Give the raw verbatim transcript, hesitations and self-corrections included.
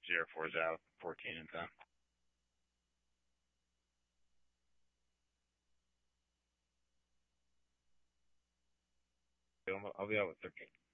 Zero four's out, fourteen and ten. I'll be out with thirteen.